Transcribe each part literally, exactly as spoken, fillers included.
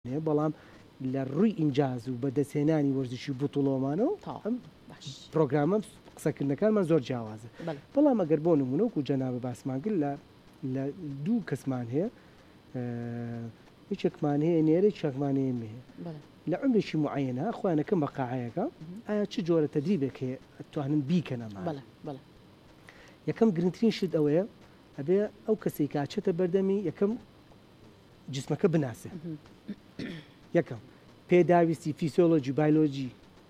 بەڵام لە ڕووی ئینجاز و بەدەستهێنانی وەرزشی بوتوڵۆمانەوە ئەم پرۆگرامە قسەکردنەکانمان زۆر جیاوازە. بەڵام ئەگەر بۆ نمونەوەکو جەنابە باسمان کرد لە دوو کەسمان هەیە، هیچێکمان هەیە نێرە چەکمانەیە هەیە لە عمرێکی معەنە خوانەکەم بە قاعەیەەکە ئایا چ جۆرە تەدریبێک هەیە ئەتوانن بیکەنەمان. یەکەم گرنگترین شت ئەوەیە ئەبێ ئەو کەسێک کاچێتە بەردەمی یەکەم جسمەکە بناسێ. یەکەم پێداویستی فیسیۆلۆژی بایۆلۆژی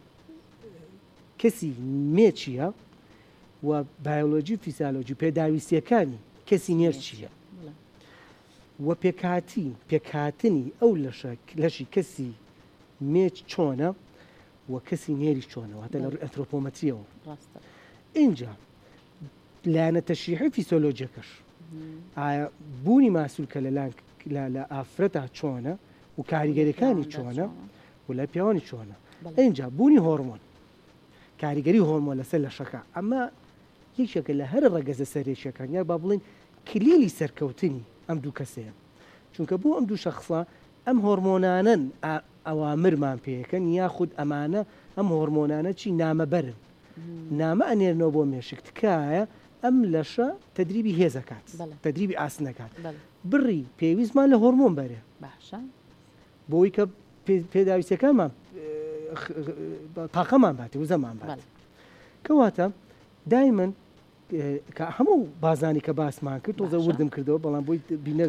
کەسی مێ چییە و بایۆلۆژی فیسیۆلۆژی پێداویستیەکانی کەسی نێر چییە و پێکاتی پێکاتنی ئەو لەشی کەسی مێ چۆنە و کەسی نێری چۆنەوە هەتا لە ڕووی ئەنترۆپۆمەتریەوە. اینجا لایەنە تەشریحی فیسیۆلۆژیەکەش ئایا بوونی ماسوولکە لە ئافرەتە چۆنە و کاریگەریەکانی چۆنە و لە پیاوانی چۆنە. اینجا بوونی هۆرمۆن کاریگەری هۆرمۆن لەسەر لەشەکە ئەمە یەکێکە لە هەر ڕەگەزە سەرێکیەکان یا با بڵین کلیلی سەرکەوتنی ئەم دوو کەسەیە، چونکە بۆ ئەم دوو شەخصە ئەم هۆرمۆنانن ئەوامرمان پێەکەن یاخود ئەمانە ئەم هۆرمۆنانە چی نامەبەرن نامە ئەنێرنەوە بۆ مێشک تکایە ئەم لەشە تەدریبی هێزەکات تەدریبی ئاسنەکات بڕی پێویستمان لە هۆرمۆن بەرێ بۆی کە پێداویستەکانمان تاقەمان باتێ و زەمان بات. کەواتە دایمەن کە هەموو بازانی کە باسمان کرد تۆزە وردم کردەوە بەڵام بۆی بینە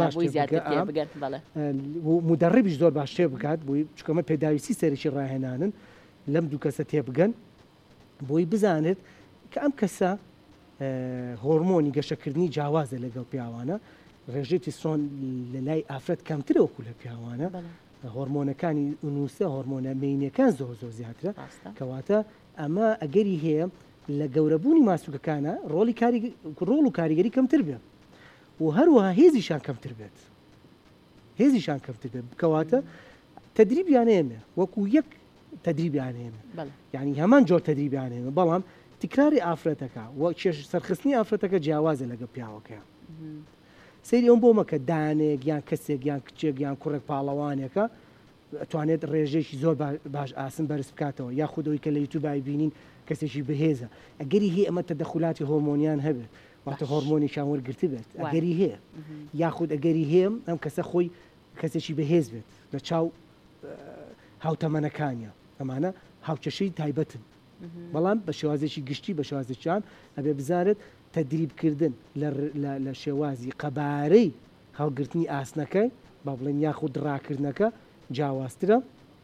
مدەڕیبیش زۆر باش تێ بکات بۆی چکەمە پێداویستی سەرێکی ڕاهێنانن لەم دوو کەسە تێبگەن بۆی بزانێت کە ئەم کەسە هۆرمۆنی گەشەکردنی جیاوازە لەگەڵ پیاوانە ڕێژەی تیسترۆن لە لای ئافرەت کەمترە وەکو لە پیاوانە هۆرمۆنەکانی ئونووسە هۆرمۆنە مینەکان زۆر زۆر زیاترە. کەواتە ئەمە ئەگەری هەیە لە گەورەبوونی ماسوولەکانە ڕۆڵی ڕۆڵ و کاریگەری کەمتر بێت و هەروەها هێزیشان کەمتر بێت هێزیشان کەمتر بێت. کەواتە تەدریبیان هێمێ وەکو یەک تەدریبیان هێمێ یعنی هەمان جۆر تەدریبیان هێمێ بەڵام تکراری ئافرەتەکە و کێش سەرخستنی ئافرەتەکە جیاوازە لەگە پیاوەکە. سەیری ئەوم بۆ مەکە دانێک یان کەسێک یان کچێک یان کوڕێک پاڵەوانێکە ئەتوانێت ڕێژێکی زۆر باش ئاسن بەرز بکاتەوە یاخودەوەی کە لە یوتیوبای بینین کەسێکی بەهێزە ئەگەری هەیە ئەمە تەدەخولاتی هۆرمۆنیان هەبێت واتە هۆرمۆنیشان وەرگرتی بێت ئەگەری هەیە یاخود ئەگەری هەیە ئەم کەسە خۆی کەسێکی بەهێز بێت لە چاو هاوتەمەنەکانیە ئەمانە هاوچەشەی تایبەتن بەڵام بە شێوازێکی گشتی بە شێوازێکیان ئەبێ بزارێت تەدریبکردن لە شێوازی قەبارەی هەڵگرتنی ئاسنەکەی با بڵێن یاخود ڕاکردنەکە جیاوازترە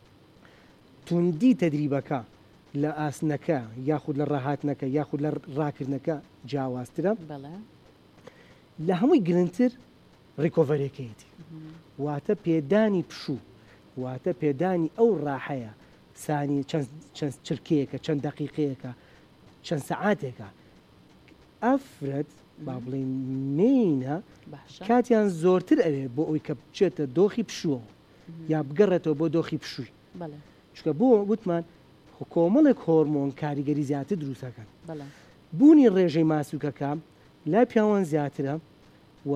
توندی تەدریبەکە لە ئاسنەکە یاخود لە ڕاهاتنەکە یاخود لە ڕاکردنەکە جیاوازترە. لە هەمووی گرنگتر ڕیکۆڤەرێکەیەتی واتە پێدانی پشوو واتە پێدانی ئەو ڕاحەیە سانی چەند چرکەیەکە چەند دەقیقەیەکە چەند سەعاتێکە ئەفرەت با بڵێن مینە کاتیان زۆرتر ئەوێ بۆ ئەوی کە بچێتە دۆخی پشووە یا بگەڕێتەوە بۆ دۆخی پشووی چکە بۆ وتمان کۆمەڵێک هۆرمۆن کاریگەری زیاتر دروستەکەن بوونی ڕێژەی ماسوولکەکە لای پیاوان زیاترە و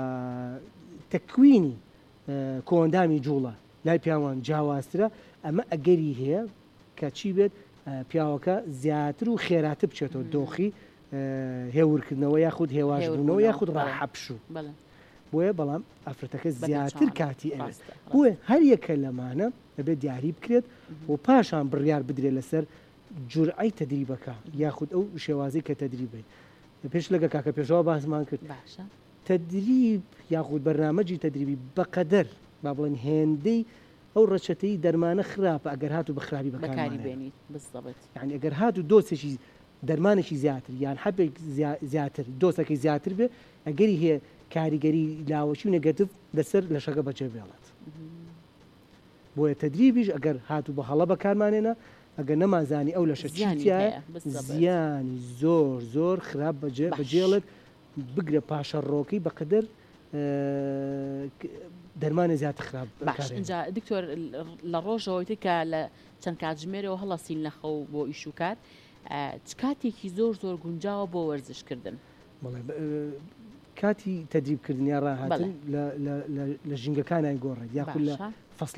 تەکوینی کۆندامی جوڵە لای پیاوان جیاوازترە. ئەمە ئەگەری هەیە کە چی بێت پیاوەکە زیاتر و خێراتر بچێتەوە دۆخی هێورکردنەوە یاخود هێواشبوونەوە یاخود ڕاحەپشوو بۆیە بەڵام ئافرەتەکە زیاتر کاتی ئەوێت بۆیە هەر یەکە لەمانە ئەبێت دیاری بکرێت و پاشان بڕیار بدرێت لەسەر جورعی تەدریبەکە یاخود ئەو شێوازی کە تەدریبێت. پێش لەگە کاکە پێشەوە باسمان کرد تەدریب یاخود بەرنامەجی تەدریبی بەقەدەر با بڵێن هێندەی ئەو ڕەچەتەی دەرمانە خراپە ئەگەر هاتو بە خراپی بەکاری بێنیت یعنی ئەگەر هاتو دۆسێکی دەرمانێکی زیاتر یان حەبێک زیاتر دۆسەکەی زیاتر بێ ئەگەری هەیە کاریگەری لاوەشی و نەگەتیڤ لەسەر لەشەکە بەجێ بێڵێت. بۆیە تەدریبیش ئەگەر هاتو بە هەڵە بەکارمانێنە ئەگەر نەمازانی ئەو لەشە چیتیایە زیانی زۆر زۆر خراپ بەجێڵێت بگرە پاشە ڕۆکەی بەقەدەر دەرمانە زیاتر خراپ. اینجا دکتۆر لە ڕۆژەوەی کە لە چەند کاتژمێرەوە هەڵەسین لەخە و بۆ ئیش و کار کاتێکی زۆر زۆر گونجاوە بۆ وەرزشکردن کاتی تەدریبکردنی ڕاهاتن لە ژینگەکانیان گۆڕێت یاخود لە